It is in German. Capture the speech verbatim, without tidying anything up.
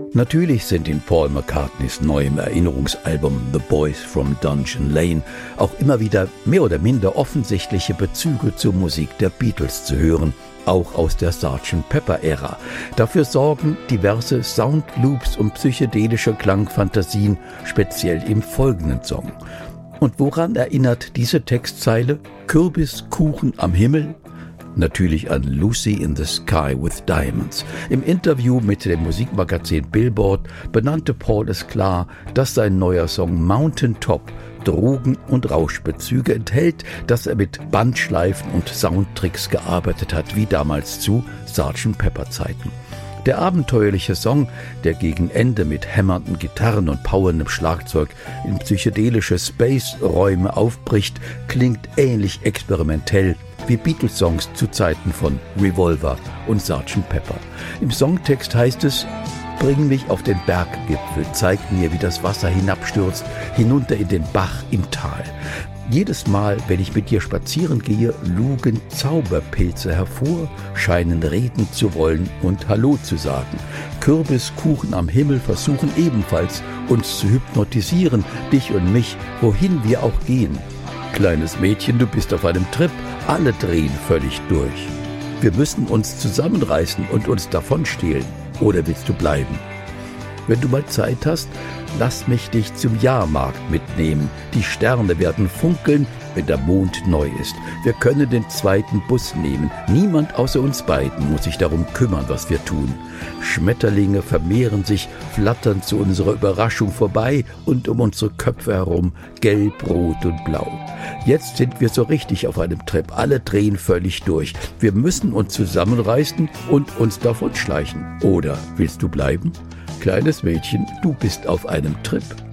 Natürlich sind in Paul McCartneys neuem Erinnerungsalbum The Boys from Dungeon Lane auch immer wieder mehr oder minder offensichtliche Bezüge zur Musik der Beatles zu hören, auch aus der Sergeant Pepper-Ära. Dafür sorgen diverse Soundloops und psychedelische Klangfantasien, speziell im folgenden Song. Und woran erinnert diese Textzeile? Kürbiskuchen am Himmel? Natürlich an Lucy in the Sky with Diamonds. Im Interview mit dem Musikmagazin Billboard benannte Paul es klar, dass sein neuer Song Mountain Top Drogen- und Rauschbezüge enthält, dass er mit Bandschleifen und Soundtricks gearbeitet hat, wie damals zu Sergeant Pepper Zeiten. Der abenteuerliche Song, der gegen Ende mit hämmernden Gitarren und powerndem Schlagzeug in psychedelische Space-Räume aufbricht, klingt ähnlich experimentell wie Beatles-Songs zu Zeiten von Revolver und Sergeant Pepper. Im Songtext heißt es: Bring mich auf den Berggipfel, zeig mir, wie das Wasser hinabstürzt, hinunter in den Bach im Tal. Jedes Mal, wenn ich mit dir spazieren gehe, lugen Zauberpilze hervor, scheinen reden zu wollen und Hallo zu sagen. Kürbiskuchen am Himmel versuchen ebenfalls, uns zu hypnotisieren, dich und mich, wohin wir auch gehen. Kleines Mädchen, du bist auf einem Trip, alle drehen völlig durch. Wir müssen uns zusammenreißen und uns davonstehlen. Oder willst du bleiben? Wenn du mal Zeit hast, lass mich dich zum Jahrmarkt mitnehmen. Die Sterne werden funkeln, wenn der Mond neu ist. Wir können den zweiten Bus nehmen. Niemand außer uns beiden muss sich darum kümmern, was wir tun. Schmetterlinge vermehren sich, flattern zu unserer Überraschung vorbei und um unsere Köpfe herum gelb, rot und blau. Jetzt sind wir so richtig auf einem Trip. Alle drehen völlig durch. Wir müssen uns zusammenreißen und uns davonschleichen. Oder willst du bleiben? Kleines Mädchen, du bist auf einem Trip.